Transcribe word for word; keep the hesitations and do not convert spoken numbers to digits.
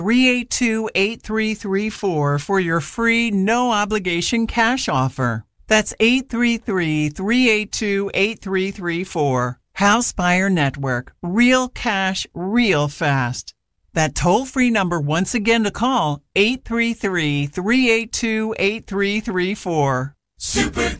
three eight two, eight three three four for your free, no-obligation cash offer. That's eight three three, three eight two, eight three three four. House Buyer Network. Real cash, real fast. That toll-free number once again to call, eight three three, three eight two, eight three three four. Super